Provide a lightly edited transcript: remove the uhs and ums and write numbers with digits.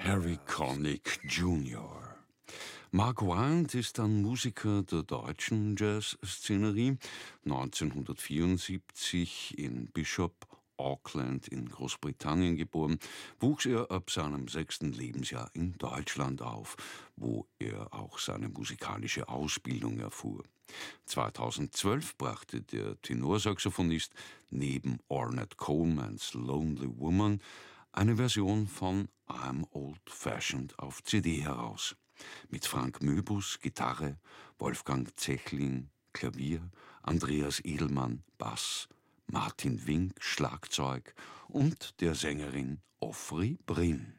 Harry Connick Jr. Mark Wild ist ein Musiker der deutschen Jazzszenerie. 1974 in Bishop, Auckland in Großbritannien geboren, wuchs er ab seinem 6. Lebensjahr in Deutschland auf, wo er auch seine musikalische Ausbildung erfuhr. 2012 brachte der Tenorsaxophonist neben Ornette Colemans Lonely Woman eine Version von I'm Old Fashioned auf CD heraus. Mit Frank Möbus Gitarre, Wolfgang Zechlin Klavier, Andreas Edelmann Bass, Martin Wink Schlagzeug und der Sängerin Ofri Brin.